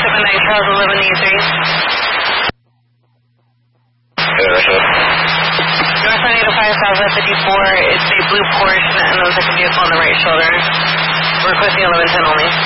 7 Charles 1183. Northbound 805 Southwest 54, it's a blue Porsche and there's a vehicle on the right shoulder. Requesting 1110 only.